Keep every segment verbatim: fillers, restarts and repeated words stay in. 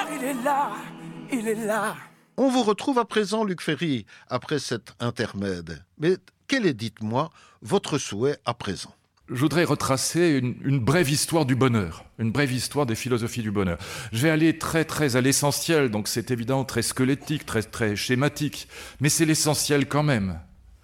il est là, il est là. On vous retrouve à présent, Luc Ferry, après cet intermède. Mais quel est, dites-moi, votre souhait à présent ? Je voudrais retracer une, une brève histoire du bonheur, une brève histoire des philosophies du bonheur. Je vais aller très très à l'essentiel, donc c'est évidemment très squelettique, très très schématique, mais c'est l'essentiel quand même.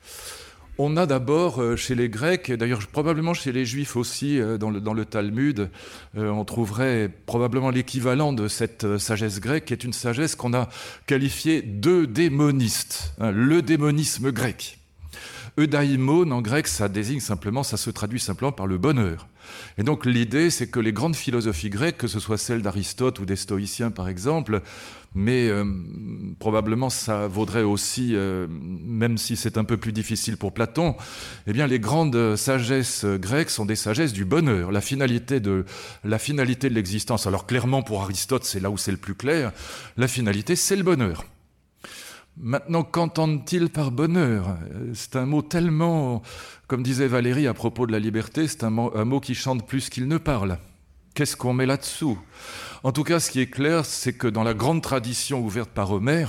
On a d'abord euh, chez les Grecs, et d'ailleurs probablement chez les Juifs aussi, euh, dans, le, dans le Talmud, euh, on trouverait probablement l'équivalent de cette euh, sagesse grecque, qui est une sagesse qu'on a qualifiée d'eudémoniste, hein, le démonisme grec. Eudaimon, en grec, ça désigne simplement, ça se traduit simplement par le bonheur. Et donc l'idée, c'est que les grandes philosophies grecques, que ce soit celles d'Aristote ou des stoïciens par exemple, mais euh, probablement ça vaudrait aussi, euh, même si c'est un peu plus difficile pour Platon, eh bien les grandes sagesses grecques sont des sagesses du bonheur, la finalité de, la finalité de l'existence. Alors clairement pour Aristote, c'est là où c'est le plus clair, la finalité c'est le bonheur. Maintenant, qu'entendent-ils par bonheur ? C'est un mot tellement, comme disait Valérie à propos de la liberté, c'est un mot, un mot qui chante plus qu'il ne parle. Qu'est-ce qu'on met là-dessous ? En tout cas, ce qui est clair, c'est que dans la grande tradition ouverte par Homère,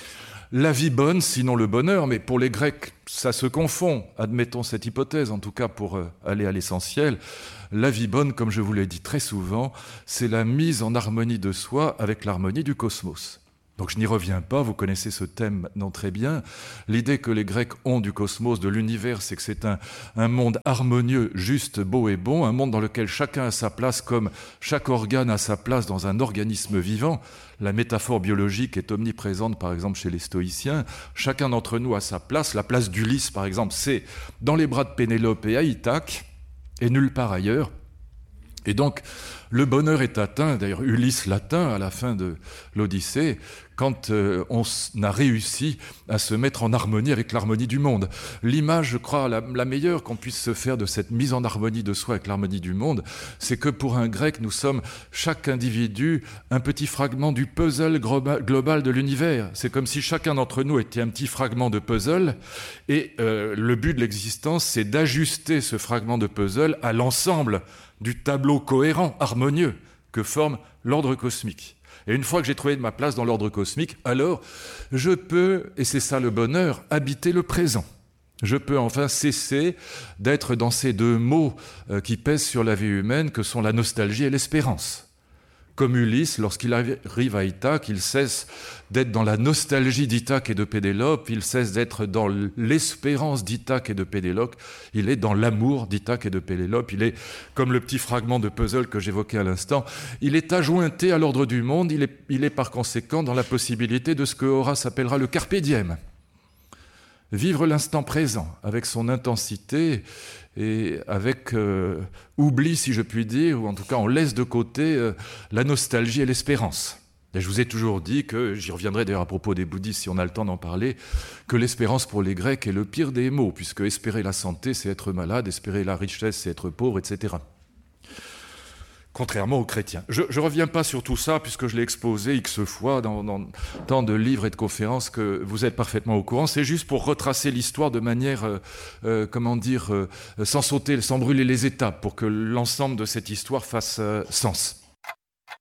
la vie bonne, sinon le bonheur, mais pour les Grecs, ça se confond, admettons cette hypothèse, en tout cas pour aller à l'essentiel, la vie bonne, comme je vous l'ai dit très souvent, c'est la mise en harmonie de soi avec l'harmonie du cosmos. Donc je n'y reviens pas, vous connaissez ce thème maintenant très bien. L'idée que les Grecs ont du cosmos, de l'univers, c'est que c'est un, un monde harmonieux, juste, beau et bon, un monde dans lequel chacun a sa place comme chaque organe a sa place dans un organisme vivant. La métaphore biologique est omniprésente, par exemple, chez les stoïciens. Chacun d'entre nous a sa place. La place d'Ulysse, par exemple, c'est dans les bras de Pénélope et à Ithaque, et nulle part ailleurs. Et donc, le bonheur est atteint, d'ailleurs Ulysse l'atteint à la fin de l'Odyssée, quand euh, on a réussi à se mettre en harmonie avec l'harmonie du monde. L'image, je crois, la, la meilleure qu'on puisse se faire de cette mise en harmonie de soi avec l'harmonie du monde, c'est que pour un grec, nous sommes, chaque individu, un petit fragment du puzzle global de l'univers. C'est comme si chacun d'entre nous était un petit fragment de puzzle, et euh, le but de l'existence, c'est d'ajuster ce fragment de puzzle à l'ensemble du tableau cohérent, harmonieux, que forme l'ordre cosmique. Et une fois que j'ai trouvé ma place dans l'ordre cosmique, alors je peux, et c'est ça le bonheur, habiter le présent. Je peux enfin cesser d'être dans ces deux mots euh, qui pèsent sur la vie humaine, que sont la nostalgie et l'espérance. Comme Ulysse, lorsqu'il arrive à Ithaque, il cesse d'être dans la nostalgie d'Ithaque et de Pénélope, il cesse d'être dans l'espérance d'Ithaque et de Pénélope, il est dans l'amour d'Ithaque et de Pénélope, il est comme le petit fragment de puzzle que j'évoquais à l'instant, il est ajointé à l'ordre du monde, il est, il est par conséquent dans la possibilité de ce que Horace appellera le carpe diem. Vivre l'instant présent avec son intensité et avec euh, oubli, si je puis dire, ou en tout cas on laisse de côté euh, la nostalgie et l'espérance. Et je vous ai toujours dit que, j'y reviendrai d'ailleurs à propos des bouddhistes si on a le temps d'en parler, que l'espérance pour les Grecs est le pire des maux, puisque espérer la santé c'est être malade, espérer la richesse c'est être pauvre, et cetera. Contrairement aux chrétiens. Je ne reviens pas sur tout ça, puisque je l'ai exposé X fois dans, dans tant de livres et de conférences que vous êtes parfaitement au courant. C'est juste pour retracer l'histoire de manière, euh, euh, comment dire, euh, sans sauter, sans brûler les étapes, pour que l'ensemble de cette histoire fasse euh, sens.